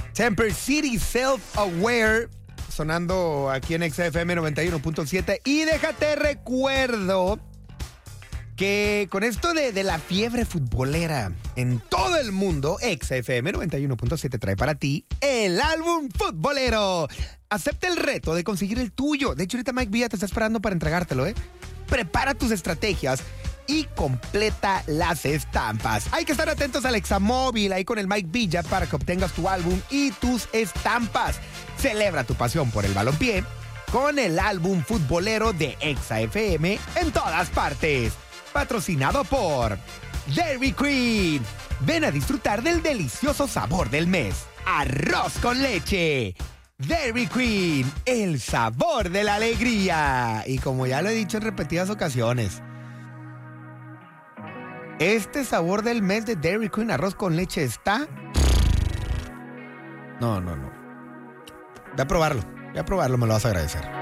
Temper City Self-Aware, sonando aquí en XFM 91.7. Y déjate recuerdo que con esto de la fiebre futbolera en todo el mundo, XFM 91.7 trae para ti el álbum futbolero. Acepta el reto de conseguir el tuyo. De hecho, ahorita Mike Villa te está esperando para entregártelo, ¿eh? Prepara tus estrategias y completa las estampas. Hay que estar atentos al Examóvil ahí con el Mike Villa para que obtengas tu álbum y tus estampas. Celebra tu pasión por el balompié con el álbum futbolero de XFM en todas partes. Patrocinado por Dairy Queen. Ven a disfrutar del delicioso sabor del mes. Arroz con leche. Dairy Queen, el sabor de la alegría. Y como ya lo he dicho en repetidas ocasiones, este sabor del mes de Dairy Queen, arroz con leche, está... No. Ve a probarlo, me lo vas a agradecer.